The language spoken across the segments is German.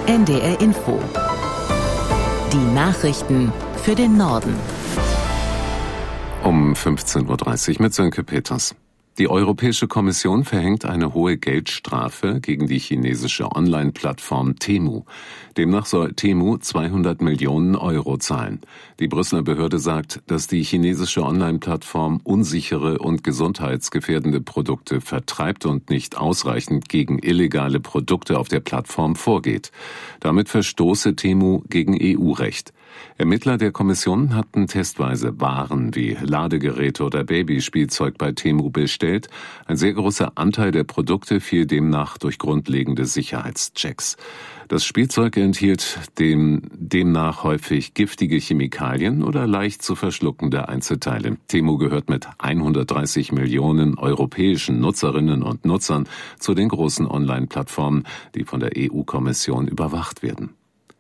NDR Info. Die Nachrichten für den Norden. Um 15.30 Uhr mit Sönke Peters. Die Europäische Kommission verhängt eine hohe Geldstrafe gegen die chinesische Online-Plattform Temu. Demnach soll Temu 200 Millionen Euro zahlen. Die Brüsseler Behörde sagt, dass die chinesische Online-Plattform unsichere und gesundheitsgefährdende Produkte vertreibt und nicht ausreichend gegen illegale Produkte auf der Plattform vorgeht. Damit verstoße Temu gegen EU-Recht. Ermittler der Kommission hatten testweise Waren wie Ladegeräte oder Babyspielzeug bei Temu bestellt. Ein sehr großer Anteil der Produkte fiel demnach durch grundlegende Sicherheitschecks. Das Spielzeug enthielt demnach häufig giftige Chemikalien oder leicht zu verschluckende Einzelteile. Temu gehört mit 130 Millionen europäischen Nutzerinnen und Nutzern zu den großen Online-Plattformen, die von der EU-Kommission überwacht werden.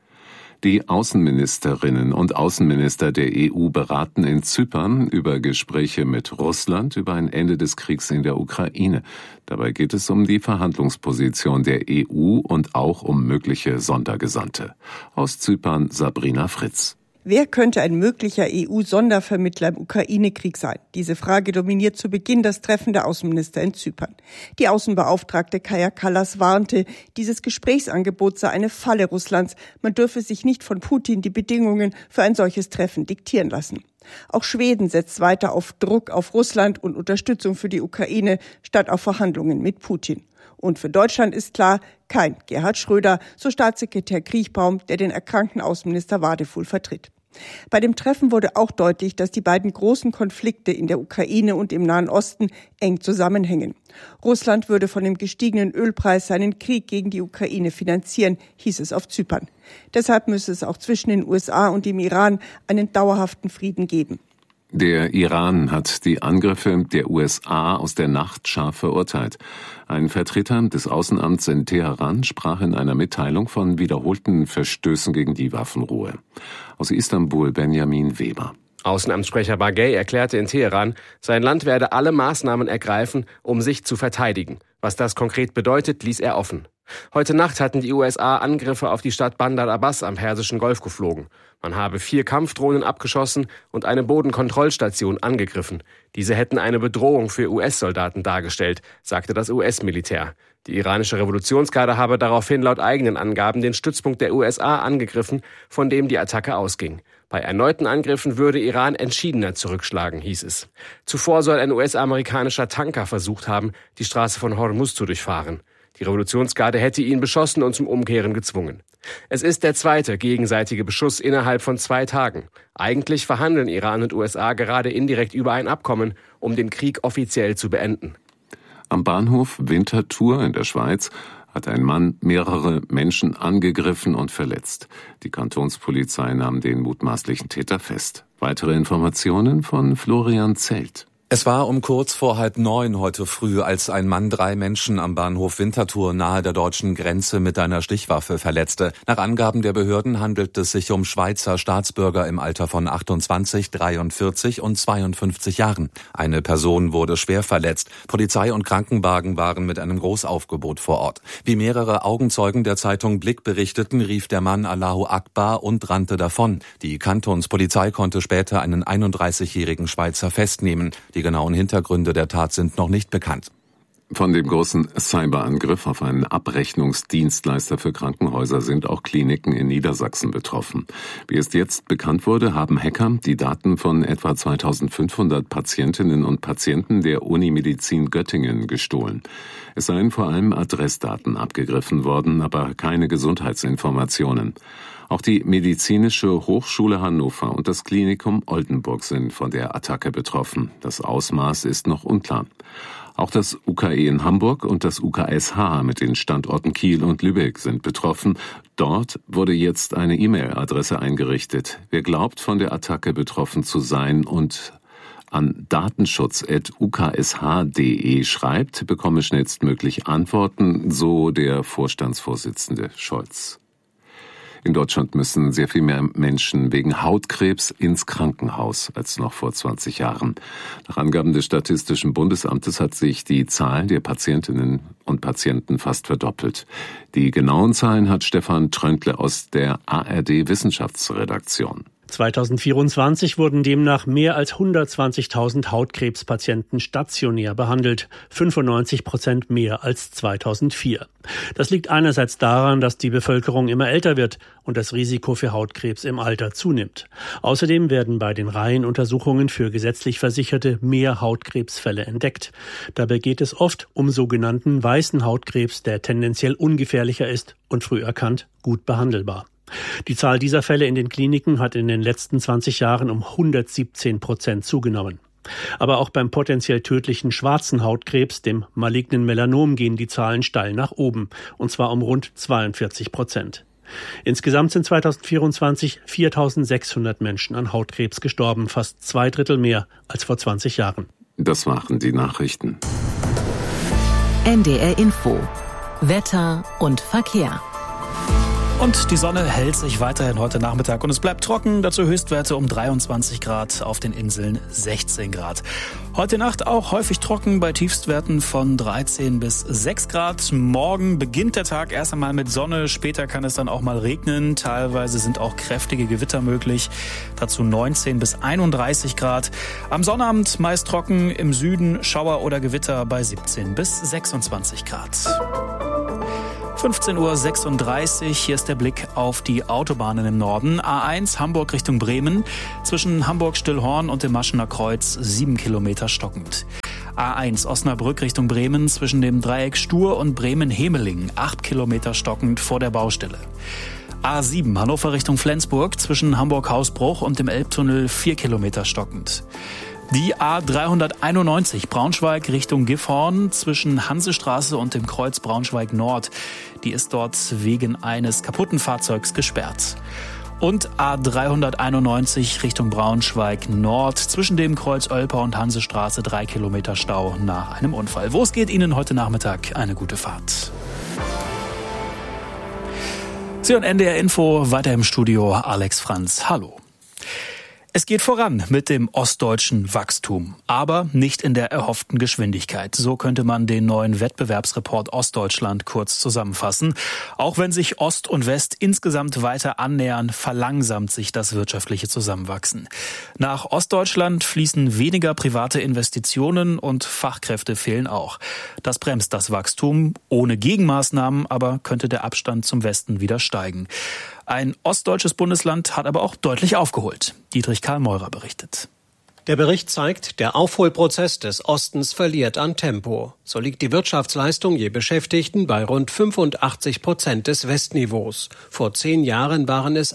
Die Außenministerinnen und Außenminister der EU beraten in Zypern über Gespräche mit Russland über ein Ende des Kriegs in der Ukraine. Dabei geht es um die Verhandlungsposition der EU und auch um mögliche Sondergesandte. Aus Zypern Sabrina Fritz. Wer könnte ein möglicher EU-Sondervermittler im Ukraine-Krieg sein? Diese Frage dominiert zu Beginn das Treffen der Außenminister in Zypern. Die Außenbeauftragte Kaja Kallas warnte, dieses Gesprächsangebot sei eine Falle Russlands. Man dürfe sich nicht von Putin die Bedingungen für ein solches Treffen diktieren lassen. Auch Schweden setzt weiter auf Druck auf Russland und Unterstützung für die Ukraine statt auf Verhandlungen mit Putin. Und für Deutschland ist klar, kein Gerhard Schröder, so Staatssekretär Kriechbaum, der den erkrankten Außenminister Wadefuhl vertritt. Bei dem Treffen wurde auch deutlich, dass die beiden großen Konflikte in der Ukraine und im Nahen Osten eng zusammenhängen. Russland würde von dem gestiegenen Ölpreis seinen Krieg gegen die Ukraine finanzieren, hieß es auf Zypern. Deshalb müsse es auch zwischen den USA und dem Iran einen dauerhaften Frieden geben. Der Iran hat die Angriffe der USA aus der Nacht scharf verurteilt. Ein Vertreter des Außenamts in Teheran sprach in einer Mitteilung von wiederholten Verstößen gegen die Waffenruhe. Aus Istanbul Benjamin Weber. Außenamtssprecher Baghei erklärte in Teheran, sein Land werde alle Maßnahmen ergreifen, um sich zu verteidigen. Was das konkret bedeutet, ließ er offen. Heute Nacht hatten die USA Angriffe auf die Stadt Bandar Abbas am Persischen Golf geflogen. Man habe 4 Kampfdrohnen abgeschossen und eine Bodenkontrollstation angegriffen. Diese hätten eine Bedrohung für US-Soldaten dargestellt, sagte das US-Militär. Die iranische Revolutionsgarde habe daraufhin laut eigenen Angaben den Stützpunkt der USA angegriffen, von dem die Attacke ausging. Bei erneuten Angriffen würde Iran entschiedener zurückschlagen, hieß es. Zuvor soll ein US-amerikanischer Tanker versucht haben, die Straße von Hormuz zu durchfahren. Die Revolutionsgarde hätte ihn beschossen und zum Umkehren gezwungen. Es ist der zweite gegenseitige Beschuss innerhalb von 2 Tagen. Eigentlich verhandeln Iran und USA gerade indirekt über ein Abkommen, um den Krieg offiziell zu beenden. Am Bahnhof Winterthur in der Schweiz hat ein Mann mehrere Menschen angegriffen und verletzt. Die Kantonspolizei nahm den mutmaßlichen Täter fest. Weitere Informationen von Florian Zelt. Es war um kurz vor 8:30 heute früh, als ein Mann 3 Menschen am Bahnhof Winterthur nahe der deutschen Grenze mit einer Stichwaffe verletzte. Nach Angaben der Behörden handelt es sich um Schweizer Staatsbürger im Alter von 28, 43 und 52 Jahren. Eine Person wurde schwer verletzt. Polizei und Krankenwagen waren mit einem Großaufgebot vor Ort. Wie mehrere Augenzeugen der Zeitung Blick berichteten, rief der Mann Allahu Akbar und rannte davon. Die Kantonspolizei konnte später einen 31-jährigen Schweizer festnehmen. Die genauen Hintergründe der Tat sind noch nicht bekannt. Von dem großen Cyberangriff auf einen Abrechnungsdienstleister für Krankenhäuser sind auch Kliniken in Niedersachsen betroffen. Wie es jetzt bekannt wurde, haben Hacker die Daten von etwa 2500 Patientinnen und Patienten der Unimedizin Göttingen gestohlen. Es seien vor allem Adressdaten abgegriffen worden, aber keine Gesundheitsinformationen. Auch die Medizinische Hochschule Hannover und das Klinikum Oldenburg sind von der Attacke betroffen. Das Ausmaß ist noch unklar. Auch das UKE in Hamburg und das UKSH mit den Standorten Kiel und Lübeck sind betroffen. Dort wurde jetzt eine E-Mail-Adresse eingerichtet. Wer glaubt, von der Attacke betroffen zu sein und an datenschutz@uksh.de schreibt, bekomme schnellstmöglich Antworten, so der Vorstandsvorsitzende Scholz. In Deutschland müssen sehr viel mehr Menschen wegen Hautkrebs ins Krankenhaus als noch vor 20 Jahren. Nach Angaben des Statistischen Bundesamtes hat sich die Zahl der Patientinnen und Patienten fast verdoppelt. Die genauen Zahlen hat Stefan Tröntle aus der ARD Wissenschaftsredaktion. 2024 wurden demnach mehr als 120.000 Hautkrebspatienten stationär behandelt, 95% mehr als 2004. Das liegt einerseits daran, dass die Bevölkerung immer älter wird und das Risiko für Hautkrebs im Alter zunimmt. Außerdem werden bei den Reihenuntersuchungen für gesetzlich Versicherte mehr Hautkrebsfälle entdeckt. Dabei geht es oft um sogenannten weißen Hautkrebs, der tendenziell ungefährlicher ist und früh erkannt gut behandelbar. Die Zahl dieser Fälle in den Kliniken hat in den letzten 20 Jahren um 117% zugenommen. Aber auch beim potenziell tödlichen schwarzen Hautkrebs, dem malignen Melanom, gehen die Zahlen steil nach oben, und zwar um rund 42%. Insgesamt sind 2024 4.600 Menschen an Hautkrebs gestorben, fast 2/3 mehr als vor 20 Jahren. Das waren die Nachrichten. NDR Info. Wetter und Verkehr. Und die Sonne hält sich weiterhin heute Nachmittag und es bleibt trocken, dazu Höchstwerte um 23 Grad, auf den Inseln 16 Grad. Heute Nacht auch häufig trocken bei Tiefstwerten von 13 bis 6 Grad. Morgen beginnt der Tag erst einmal mit Sonne, später kann es dann auch mal regnen. Teilweise sind auch kräftige Gewitter möglich, dazu 19 bis 31 Grad. Am Sonnabend meist trocken, im Süden Schauer oder Gewitter bei 17 bis 26 Grad. 15:36 Uhr, hier ist der Blick auf die Autobahnen im Norden. A1 Hamburg Richtung Bremen, zwischen Hamburg-Stillhorn und dem Maschener Kreuz 7 Kilometer stockend. A1 Osnabrück Richtung Bremen, zwischen dem Dreieck Stur und Bremen-Hemeling 8 Kilometer stockend vor der Baustelle. A7 Hannover Richtung Flensburg, zwischen Hamburg-Hausbruch und dem Elbtunnel 4 Kilometer stockend. Die A391 Braunschweig Richtung Gifhorn zwischen Hansestraße und dem Kreuz Braunschweig Nord. Die ist dort wegen eines kaputten Fahrzeugs gesperrt. Und A391 Richtung Braunschweig Nord zwischen dem Kreuz Olper und Hansestraße 3 Kilometer Stau nach einem Unfall. Wo es geht Ihnen heute Nachmittag? Eine gute Fahrt. Sie und NDR Info, weiter im Studio Alex Franz. Hallo. Es geht voran mit dem ostdeutschen Wachstum, aber nicht in der erhofften Geschwindigkeit. So könnte man den neuen Wettbewerbsreport Ostdeutschland kurz zusammenfassen. Auch wenn sich Ost und West insgesamt weiter annähern, verlangsamt sich das wirtschaftliche Zusammenwachsen. Nach Ostdeutschland fließen weniger private Investitionen und Fachkräfte fehlen auch. Das bremst das Wachstum. Ohne Gegenmaßnahmen aber könnte der Abstand zum Westen wieder steigen. Ein ostdeutsches Bundesland hat aber auch deutlich aufgeholt. Dietrich Karl Meurer berichtet. Der Bericht zeigt, der Aufholprozess des Ostens verliert an Tempo. So liegt die Wirtschaftsleistung je Beschäftigten bei rund 85% des Westniveaus. Vor 10 Jahren waren es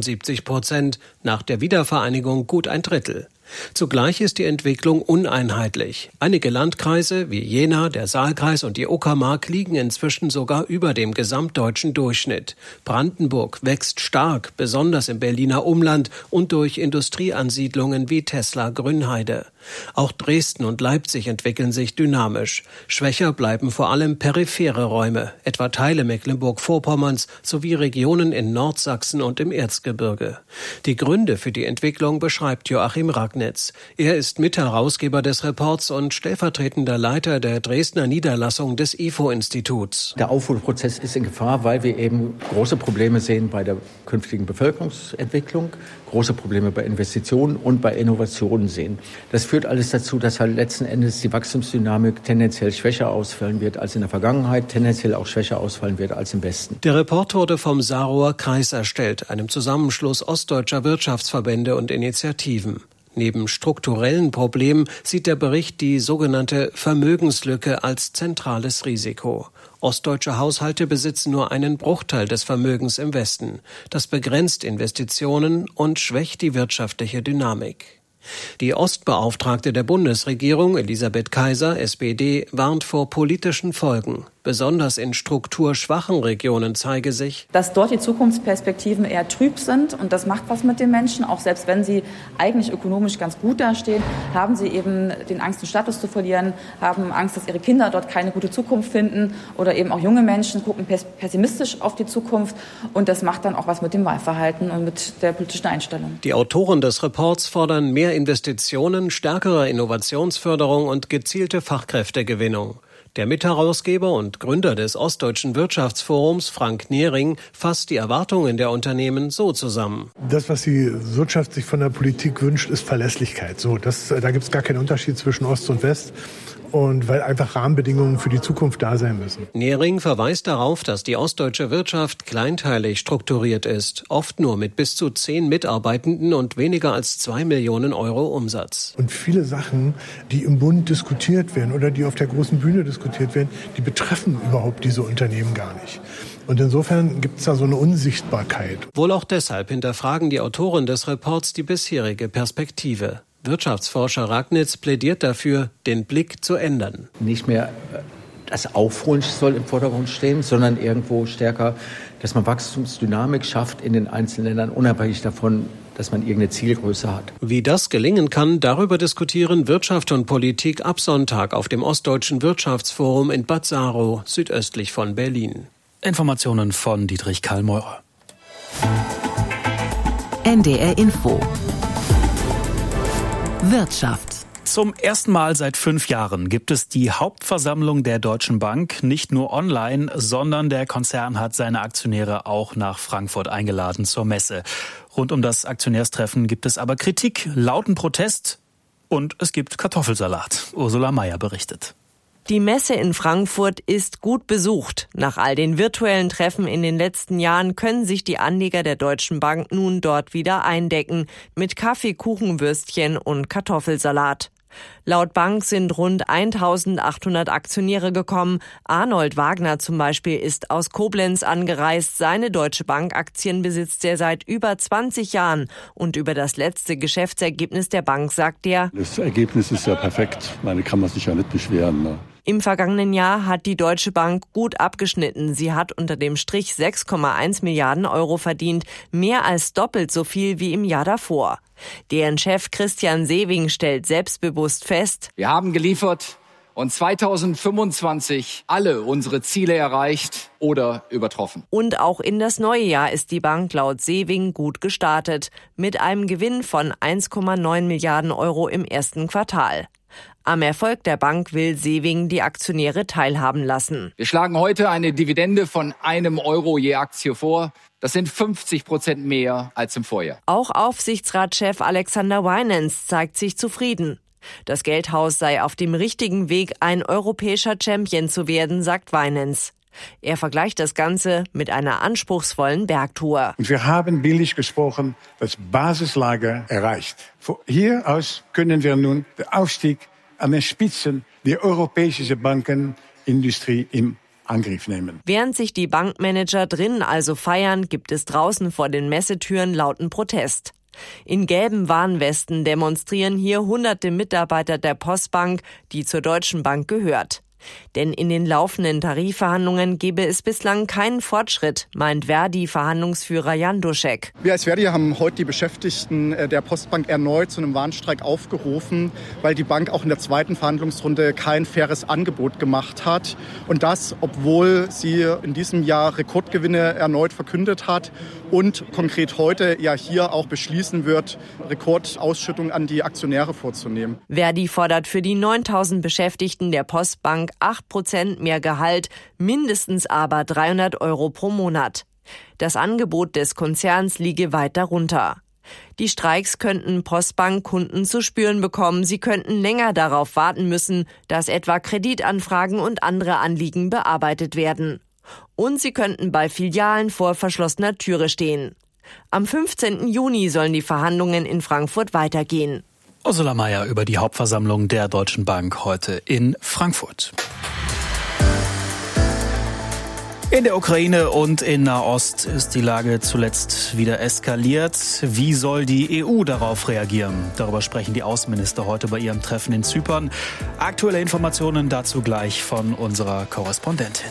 78%, nach der Wiedervereinigung gut ein Drittel. Zugleich ist die Entwicklung uneinheitlich. Einige Landkreise wie Jena, der Saalkreis und die Uckermark liegen inzwischen sogar über dem gesamtdeutschen Durchschnitt. Brandenburg wächst stark, besonders im Berliner Umland und durch Industrieansiedlungen wie Tesla Grünheide. Auch Dresden und Leipzig entwickeln sich dynamisch. Schwächer bleiben vor allem periphere Räume, etwa Teile Mecklenburg-Vorpommerns sowie Regionen in Nordsachsen und im Erzgebirge. Die Gründe für die Entwicklung beschreibt Joachim Ragnitz. Er ist Mitherausgeber des Reports und stellvertretender Leiter der Dresdner Niederlassung des IFO-Instituts. Der Aufholprozess ist in Gefahr, weil wir eben große Probleme sehen bei der künftigen Bevölkerungsentwicklung, große Probleme bei Investitionen und bei Innovationen sehen. Das führt alles dazu, dass halt letzten Endes die Wachstumsdynamik tendenziell schwächer ausfallen wird als in der Vergangenheit, tendenziell auch schwächer ausfallen wird als im Westen. Der Report wurde vom Sarower Kreis erstellt, einem Zusammenschluss ostdeutscher Wirtschaftsverbände und Initiativen. Neben strukturellen Problemen sieht der Bericht die sogenannte Vermögenslücke als zentrales Risiko. Ostdeutsche Haushalte besitzen nur einen Bruchteil des Vermögens im Westen. Das begrenzt Investitionen und schwächt die wirtschaftliche Dynamik. Die Ostbeauftragte der Bundesregierung, Elisabeth Kaiser, SPD, warnt vor politischen Folgen. Besonders in strukturschwachen Regionen zeige sich, dass dort die Zukunftsperspektiven eher trüb sind und das macht was mit den Menschen. Auch selbst wenn sie eigentlich ökonomisch ganz gut dastehen, haben sie eben den Angst, den Status zu verlieren, haben Angst, dass ihre Kinder dort keine gute Zukunft finden oder eben auch junge Menschen gucken pessimistisch auf die Zukunft und das macht dann auch was mit dem Wahlverhalten und mit der politischen Einstellung. Die Autoren des Reports fordern mehr Investitionen, stärkere Innovationsförderung und gezielte Fachkräftegewinnung. Der Mitherausgeber und Gründer des Ostdeutschen Wirtschaftsforums, Frank Nehring, fasst die Erwartungen der Unternehmen so zusammen. Das, was die Wirtschaft sich von der Politik wünscht, ist Verlässlichkeit. Da gibt es gar keinen Unterschied zwischen Ost und West. Und weil einfach Rahmenbedingungen für die Zukunft da sein müssen. Nehring verweist darauf, dass die ostdeutsche Wirtschaft kleinteilig strukturiert ist, oft nur mit bis zu 10 Mitarbeitenden und weniger als 2 Millionen Euro Umsatz. Und viele Sachen, die im Bund diskutiert werden oder die auf der großen Bühne diskutiert werden, die betreffen überhaupt diese Unternehmen gar nicht. Und insofern gibt es da so eine Unsichtbarkeit. Wohl auch deshalb hinterfragen die Autoren des Reports die bisherige Perspektive. Wirtschaftsforscher Ragnitz plädiert dafür, den Blick zu ändern. Nicht mehr das Aufholen soll im Vordergrund stehen, sondern irgendwo stärker, dass man Wachstumsdynamik schafft in den einzelnen Ländern, unabhängig davon, dass man irgendeine Zielgröße hat. Wie das gelingen kann, darüber diskutieren Wirtschaft und Politik ab Sonntag auf dem Ostdeutschen Wirtschaftsforum in Bad Saarow, südöstlich von Berlin. Informationen von Dietrich Karl-Meurer. NDR Info Wirtschaft. Zum ersten Mal seit 5 Jahren gibt es die Hauptversammlung der Deutschen Bank nicht nur online, sondern der Konzern hat seine Aktionäre auch nach Frankfurt eingeladen zur Messe. Rund um das Aktionärstreffen gibt es aber Kritik, lauten Protest und es gibt Kartoffelsalat. Ursula Mayer berichtet. Die Messe in Frankfurt ist gut besucht. Nach all den virtuellen Treffen in den letzten Jahren können sich die Anleger der Deutschen Bank nun dort wieder eindecken mit Kaffee, Kuchen, Würstchen und Kartoffelsalat. Laut Bank sind rund 1.800 Aktionäre gekommen. Arnold Wagner zum Beispiel ist aus Koblenz angereist. Seine Deutsche Bank-Aktien besitzt er seit über 20 Jahren. Und über das letzte Geschäftsergebnis der Bank sagt er: Das Ergebnis ist ja perfekt. Kann man sich ja nicht beschweren. Ne? Im vergangenen Jahr hat die Deutsche Bank gut abgeschnitten. Sie hat unter dem Strich 6,1 Milliarden Euro verdient, mehr als doppelt so viel wie im Jahr davor. Deren Chef Christian Sewing stellt selbstbewusst fest: Wir haben geliefert und 2025 alle unsere Ziele erreicht oder übertroffen. Und auch in das neue Jahr ist die Bank laut Sewing gut gestartet, mit einem Gewinn von 1,9 Milliarden Euro im ersten Quartal. Am Erfolg der Bank will Sewing die Aktionäre teilhaben lassen. Wir schlagen heute eine Dividende von €1 je Aktie vor. Das sind 50% mehr als im Vorjahr. Auch Aufsichtsratschef Alexander Wynaendts zeigt sich zufrieden. Das Geldhaus sei auf dem richtigen Weg, ein europäischer Champion zu werden, sagt Wynaendts. Er vergleicht das Ganze mit einer anspruchsvollen Bergtour. Und wir haben bildlich gesprochen das Basislager erreicht. Von hier aus können wir nun den Aufstieg an den Spitzen der europäischen Bankenindustrie im Angriff nehmen. Während sich die Bankmanager drinnen also feiern, gibt es draußen vor den Messetüren lauten Protest. In gelben Warnwesten demonstrieren hier hunderte Mitarbeiter der Postbank, die zur Deutschen Bank gehört. Denn in den laufenden Tarifverhandlungen gebe es bislang keinen Fortschritt, meint Verdi-Verhandlungsführer Jan Duschek. Wir als Verdi haben heute die Beschäftigten der Postbank erneut zu einem Warnstreik aufgerufen, weil die Bank auch in der zweiten Verhandlungsrunde kein faires Angebot gemacht hat. Und das, obwohl sie in diesem Jahr Rekordgewinne erneut verkündet hat und konkret heute ja hier auch beschließen wird, Rekordausschüttung an die Aktionäre vorzunehmen. Verdi fordert für die 9.000 Beschäftigten der Postbank 8% mehr Gehalt, mindestens aber 300 Euro pro Monat. Das Angebot des Konzerns liege weit darunter. Die Streiks könnten Postbankkunden zu spüren bekommen. Sie könnten länger darauf warten müssen, dass etwa Kreditanfragen und andere Anliegen bearbeitet werden. Und sie könnten bei Filialen vor verschlossener Türe stehen. Am 15. Juni sollen die Verhandlungen in Frankfurt weitergehen. Ursula Mayer über die Hauptversammlung der Deutschen Bank heute in Frankfurt. In der Ukraine und in Nahost ist die Lage zuletzt wieder eskaliert. Wie soll die EU darauf reagieren? Darüber sprechen die Außenminister heute bei ihrem Treffen in Zypern. Aktuelle Informationen dazu gleich von unserer Korrespondentin.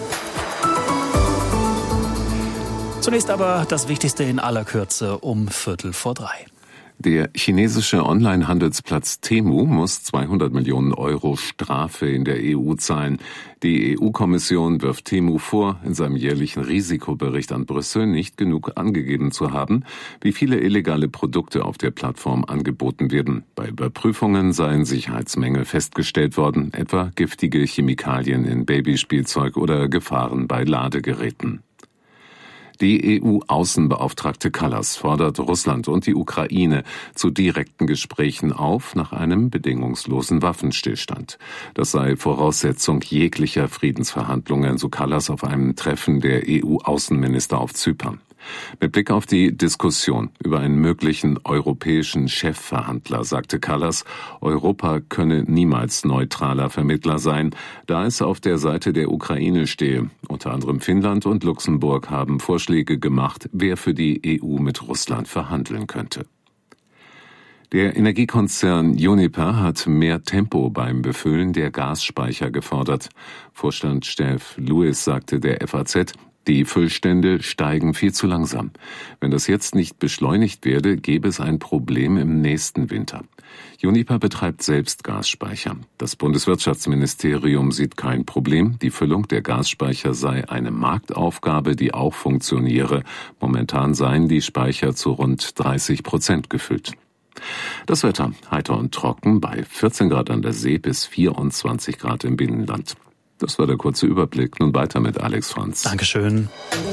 Zunächst aber das Wichtigste in aller Kürze um 2:45. Der chinesische Online-Handelsplatz Temu muss 200 Millionen Euro Strafe in der EU zahlen. Die EU-Kommission wirft Temu vor, in seinem jährlichen Risikobericht an Brüssel nicht genug angegeben zu haben, wie viele illegale Produkte auf der Plattform angeboten werden. Bei Überprüfungen seien Sicherheitsmängel festgestellt worden, etwa giftige Chemikalien in Babyspielzeug oder Gefahren bei Ladegeräten. Die EU-Außenbeauftragte Kallas fordert Russland und die Ukraine zu direkten Gesprächen auf nach einem bedingungslosen Waffenstillstand. Das sei Voraussetzung jeglicher Friedensverhandlungen, so Kallas auf einem Treffen der EU-Außenminister auf Zypern. Mit Blick auf die Diskussion über einen möglichen europäischen Chefverhandler sagte Kallas, Europa könne niemals neutraler Vermittler sein, da es auf der Seite der Ukraine stehe. Unter anderem Finnland und Luxemburg haben Vorschläge gemacht, wer für die EU mit Russland verhandeln könnte. Der Energiekonzern Uniper hat mehr Tempo beim Befüllen der Gasspeicher gefordert. Vorstandschef Lewis sagte der FAZ, die Füllstände steigen viel zu langsam. Wenn das jetzt nicht beschleunigt werde, gäbe es ein Problem im nächsten Winter. Uniper betreibt selbst Gasspeicher. Das Bundeswirtschaftsministerium sieht kein Problem. Die Füllung der Gasspeicher sei eine Marktaufgabe, die auch funktioniere. Momentan seien die Speicher zu rund 30% gefüllt. Das Wetter heiter und trocken bei 14 Grad an der See bis 24 Grad im Binnenland. Das war der kurze Überblick. Nun weiter mit Alex Franz. Dankeschön.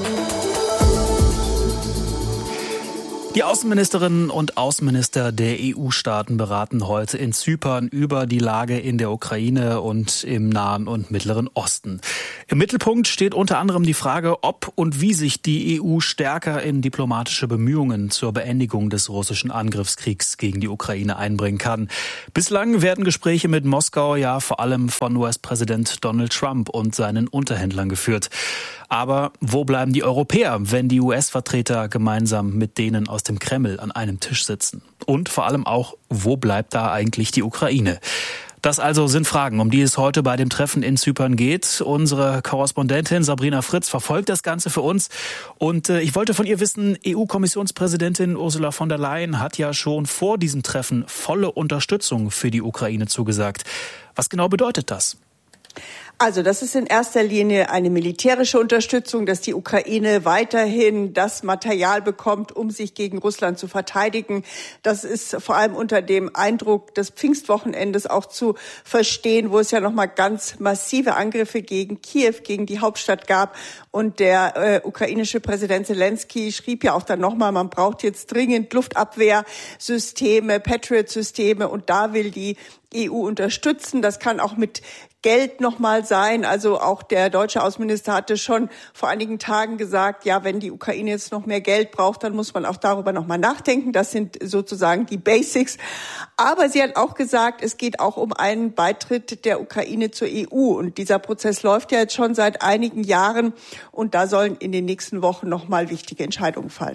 Die Außenministerinnen und Außenminister der EU-Staaten beraten heute in Zypern über die Lage in der Ukraine und im Nahen und Mittleren Osten. Im Mittelpunkt steht unter anderem die Frage, ob und wie sich die EU stärker in diplomatische Bemühungen zur Beendigung des russischen Angriffskriegs gegen die Ukraine einbringen kann. Bislang werden Gespräche mit Moskau ja vor allem von US-Präsident Donald Trump und seinen Unterhändlern geführt. Aber wo bleiben die Europäer, wenn die US-Vertreter gemeinsam mit denen aus dem Kreml an einem Tisch sitzen? Und vor allem auch, wo bleibt da eigentlich die Ukraine? Das also sind Fragen, um die es heute bei dem Treffen in Zypern geht. Unsere Korrespondentin Sabrina Fritz verfolgt das Ganze für uns. Und ich wollte von ihr wissen, EU-Kommissionspräsidentin Ursula von der Leyen hat ja schon vor diesem Treffen volle Unterstützung für die Ukraine zugesagt. Was genau bedeutet das? Also das ist in erster Linie eine militärische Unterstützung, dass die Ukraine weiterhin das Material bekommt, um sich gegen Russland zu verteidigen. Das ist vor allem unter dem Eindruck des Pfingstwochenendes auch zu verstehen, wo es ja nochmal ganz massive Angriffe gegen Kiew, gegen die Hauptstadt gab. Und der ukrainische Präsident Zelensky schrieb ja auch dann nochmal, man braucht jetzt dringend Luftabwehrsysteme, Patriot-Systeme, und da will die EU unterstützen. Das kann auch mit Geld nochmal sein. Also auch der deutsche Außenminister hatte schon vor einigen Tagen gesagt, ja, wenn die Ukraine jetzt noch mehr Geld braucht, dann muss man auch darüber nochmal nachdenken. Das sind sozusagen die Basics. Aber sie hat auch gesagt, es geht auch um einen Beitritt der Ukraine zur EU. Und dieser Prozess läuft ja jetzt schon seit einigen Jahren. Und da sollen in den nächsten Wochen nochmal wichtige Entscheidungen fallen.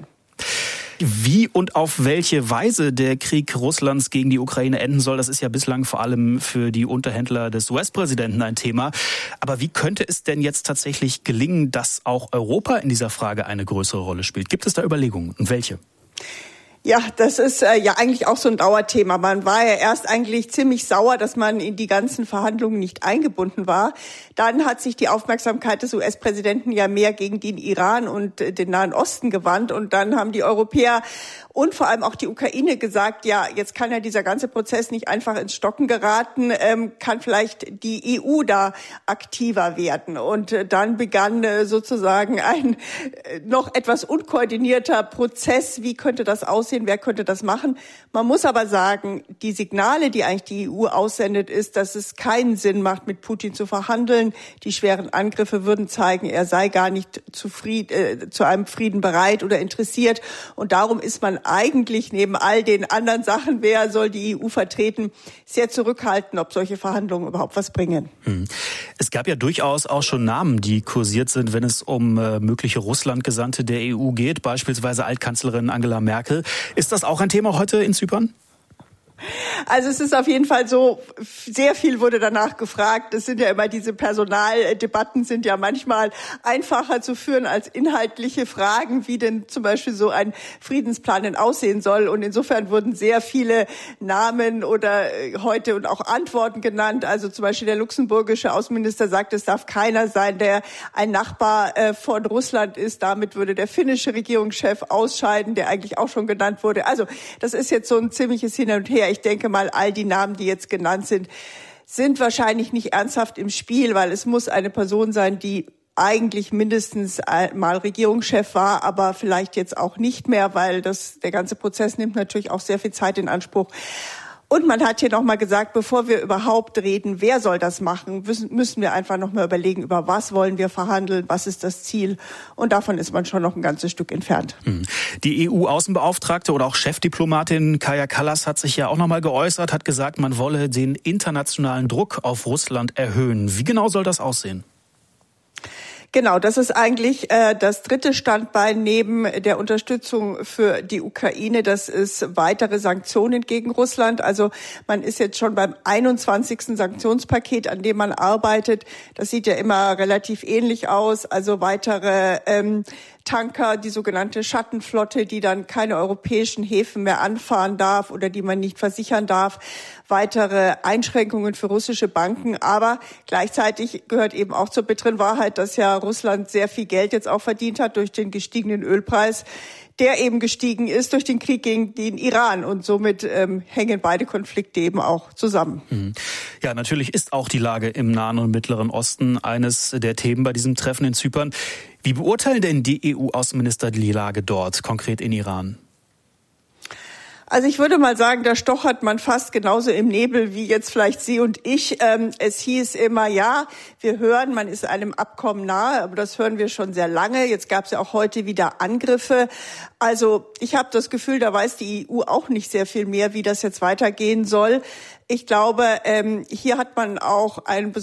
Wie und auf welche Weise der Krieg Russlands gegen die Ukraine enden soll, das ist ja bislang vor allem für die Unterhändler des US-Präsidenten ein Thema. Aber wie könnte es denn jetzt tatsächlich gelingen, dass auch Europa in dieser Frage eine größere Rolle spielt? Gibt es da Überlegungen und welche? Ja, das ist ja eigentlich auch so ein Dauerthema. Man war ja erst eigentlich ziemlich sauer, dass man in die ganzen Verhandlungen nicht eingebunden war. Dann hat sich die Aufmerksamkeit des US-Präsidenten ja mehr gegen den Iran und den Nahen Osten gewandt. Und dann haben die Europäer und vor allem auch die Ukraine gesagt, ja, jetzt kann ja dieser ganze Prozess nicht einfach ins Stocken geraten, kann vielleicht die EU da aktiver werden. Und dann begann sozusagen ein noch etwas unkoordinierter Prozess. Wie könnte das aussehen? Wer könnte das machen? Man muss aber sagen, die Signale, die eigentlich die EU aussendet, ist, dass es keinen Sinn macht, mit Putin zu verhandeln. Die schweren Angriffe würden zeigen, er sei gar nicht zu einem Frieden bereit oder interessiert. Und darum ist man eigentlich neben all den anderen Sachen, wer soll die EU vertreten, sehr zurückhaltend, ob solche Verhandlungen überhaupt was bringen. Es gab ja durchaus auch schon Namen, die kursiert sind, wenn es um mögliche Russland-Gesandte der EU geht, beispielsweise Altkanzlerin Angela Merkel. Ist das auch ein Thema heute in Zypern? Also es ist auf jeden Fall so, sehr viel wurde danach gefragt. Es sind ja immer diese Personaldebatten, sind ja manchmal einfacher zu führen als inhaltliche Fragen, wie denn zum Beispiel so ein Friedensplan denn aussehen soll. Und insofern wurden sehr viele Namen oder heute und auch Antworten genannt. Also zum Beispiel der luxemburgische Außenminister sagt, es darf keiner sein, der ein Nachbar von Russland ist. Damit würde der finnische Regierungschef ausscheiden, der eigentlich auch schon genannt wurde. Also das ist jetzt so ein ziemliches Hin und Her. Ich denke mal, all die Namen, die jetzt genannt sind wahrscheinlich nicht ernsthaft im Spiel, weil es muss eine Person sein, die eigentlich mindestens mal Regierungschef war, aber vielleicht jetzt auch nicht mehr, weil der ganze Prozess nimmt natürlich auch sehr viel Zeit in Anspruch. Und man hat hier nochmal gesagt, bevor wir überhaupt reden, wer soll das machen, müssen wir einfach nochmal überlegen, über was wollen wir verhandeln, was ist das Ziel. Und davon ist man schon noch ein ganzes Stück entfernt. Die EU-Außenbeauftragte oder auch Chefdiplomatin Kaja Kallas hat sich ja auch nochmal geäußert, hat gesagt, man wolle den internationalen Druck auf Russland erhöhen. Wie genau soll das aussehen? Genau, das ist eigentlich das dritte Standbein neben der Unterstützung für die Ukraine. Das ist weitere Sanktionen gegen Russland. Also man ist jetzt schon beim 21. Sanktionspaket, an dem man arbeitet. Das sieht ja immer relativ ähnlich aus. Also weitere Tanker, die sogenannte Schattenflotte, die dann keine europäischen Häfen mehr anfahren darf oder die man nicht versichern darf, weitere Einschränkungen für russische Banken. Aber gleichzeitig gehört eben auch zur bitteren Wahrheit, dass ja Russland sehr viel Geld jetzt auch verdient hat durch den gestiegenen Ölpreis, der eben gestiegen ist durch den Krieg gegen den Iran. Und somit hängen beide Konflikte eben auch zusammen. Ja, natürlich ist auch die Lage im Nahen und Mittleren Osten eines der Themen bei diesem Treffen in Zypern. Wie beurteilen denn die EU-Außenminister die Lage dort, konkret in Iran? Also ich würde mal sagen, da stochert man fast genauso im Nebel wie jetzt vielleicht Sie und ich. Es hieß immer, ja, wir hören, man ist einem Abkommen nahe, aber das hören wir schon sehr lange. Jetzt gab es ja auch heute wieder Angriffe. Also ich habe das Gefühl, da weiß die EU auch nicht sehr viel mehr, wie das jetzt weitergehen soll. Ich glaube, hier hat man auch einen